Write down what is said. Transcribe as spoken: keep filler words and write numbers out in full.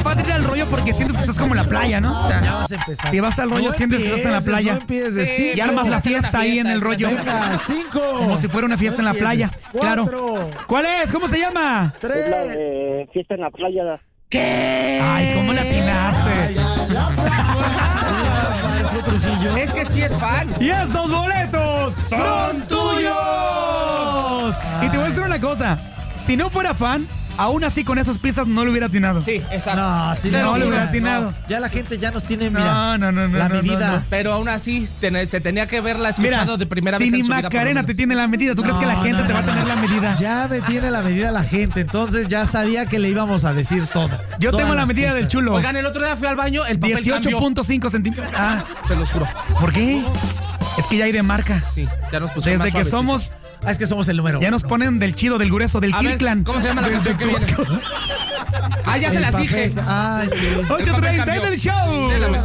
padre ir al rollo porque sientes que estás como en la playa, ¿no? O sea, Ya vas a empezar. si vas al rollo No sientes que estás en la empieces, playa. No empieces. Sí, Y armas pero la hacer una fiesta ahí en el fiesta, rollo. Venga, cinco. Como si fuera una fiesta en la playa. Claro. Cuatro. ¿Cuál es? ¿Cómo se llama? Es la Tres. de fiesta en la playa. ¿Qué? Ay, ¿cómo le atinaste? Es que sí es fan. Y estos boletos son tuyos. Y te voy a decir una cosa. Si no fuera fan, aún así con esas pistas no lo hubiera atinado. Sí, exacto. No, sí, No, no, le mira, hubiera atinado. no. Ya la gente ya nos tiene, mira. No, no, no, no, La no, medida. no, no. Pero aún así ten- se tenía que verla Mira, escuchando de primera si vez ni en su vida, por lo Macarena te menos. tiene la medida, ¿tú crees que la No, gente no, te va a no, tener no. la medida? Ya me tiene la medida la gente, entonces ya sabía que le íbamos a decir todo. Yo Todas tengo la las medida pistas. del chulo. Oigan, el otro día fui al baño, el papel dieciocho cambió. punto cinco centímetros. Ah, Se los juro. ¿por qué? Es que ya hay de marca. Sí, ya nos pusieron Desde más que suavecitos. somos, Ah, es que somos el número. ya nos ponen del chido, del grueso, del A ver, Kirkland. ¿cómo se llama la Del- canción del que viene? Costco. Ah, ya se El las papel. dije. Ay, sí. ocho treinta en el show. De la mejor.